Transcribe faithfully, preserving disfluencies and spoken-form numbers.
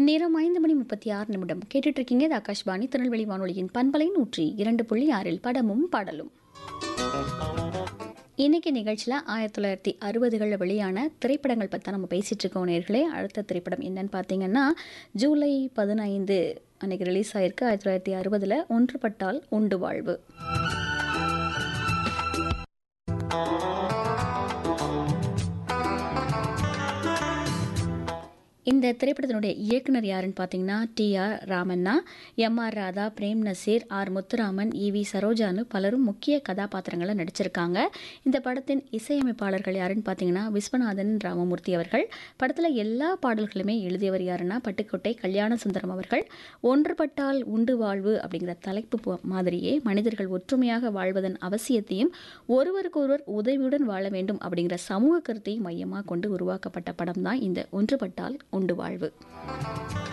நேரம் ஐந்து மணி முப்பத்தி ஆறு நிமிடம் கேட்டுட்டு இருக்கீங்க. இது ஆகாஷ்வாணி திருநெல்வேலி வானொலியின் பண்பலை நூற்றி இரண்டு புள்ளி ஆறில் படமும் பாடலும். இன்னைக்கு நிகழ்ச்சியில் ஆயிரத்தி தொள்ளாயிரத்தி அறுபதுகளில் வெளியான திரைப்படங்கள் பற்றி நம்ம பேசிகிட்டு இருக்கோம் நேர்களே. அடுத்த திரைப்படம் என்னன்னு பார்த்தீங்கன்னா, ஜூலை பதினைந்து அன்னைக்கு ரிலீஸ் ஆயிருக்கு. ஆயிரத்தி தொள்ளாயிரத்தி அறுபதில் ஒன்றுபட்டால் உண்டு வாழ்வு. இந்த திரைப்படத்தினுடைய இயக்குனர் யாருன்னு பார்த்தீங்கன்னா D R Ramanna, M R Radha, frame Nazeer, R Muthuraman, E V சரோஜான்னு பலரும் முக்கிய கதாபாத்திரங்களை நடிச்சிருக்காங்க. இந்த படத்தின் இசையமைப்பாளர்கள் யாருன்னு பார்த்தீங்கன்னா விஸ்வநாதன் ராமமூர்த்தி அவர்கள். படத்தில் எல்லா பாடல்களுமே எழுதியவர் யாருன்னா பட்டுக்கோட்டை கல்யாண சுந்தரம் அவர்கள். ஒன்றுபட்டால் உண்டு வாழ்வு அப்படிங்கிற தலைப்பு மாதிரியே மனிதர்கள் ஒற்றுமையாக வாழ்வதன் அவசியத்தையும் ஒருவருக்கொருவர் உதவியுடன் வாழ வேண்டும் அப்படிங்கிற சமூக கருத்தையும் மையமாக கொண்டு உருவாக்கப்பட்ட படம் தான் இந்த ஒன்றுபட்டால் உண்டு வாழ்வு.